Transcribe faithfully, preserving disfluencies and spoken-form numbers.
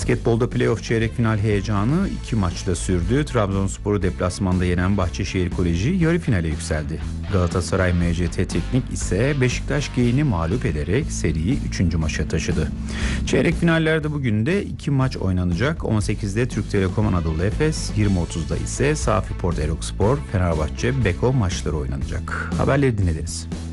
Basketbolda playoff çeyrek final heyecanı iki maçla sürdü. Trabzonspor'u deplasmanda yenen Bahçeşehir Koleji yarı finale yükseldi. Galatasaray M C T Teknik ise Beşiktaş Geyin'i mağlup ederek seriyi üçüncü maça taşıdı. Çeyrek finallerde bugün de iki maç oynanacak. on sekizde Türk Telekom Anadolu Efes, yirmi otuzda ise Safiport Erokspor, Fenerbahçe Beko maçları oynanacak. Haberleri dinlediniz.